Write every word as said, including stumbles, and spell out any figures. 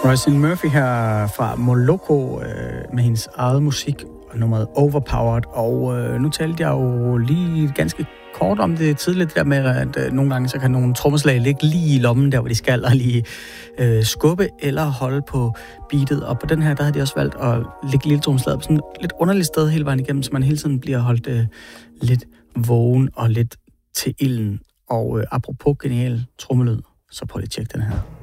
Roisin Murphy her fra Moloko øh, med hendes eget musik og nummeret Overpowered. Og øh, nu talte jeg jo lige ganske kort om det tidligt, der med, at øh, nogle gange så kan nogle trommeslag ligge lige i lommen, der hvor de skal, og lige øh, skubbe eller holde på beatet. Og på den her, der havde de også valgt at lægge lille trommeslaget på sådan et lidt underligt sted hele vejen igennem, så man hele tiden bliver holdt øh, lidt vågen og lidt til ilden. Og øh, apropos genial trommelyd, så prøv lige at tjekke den her.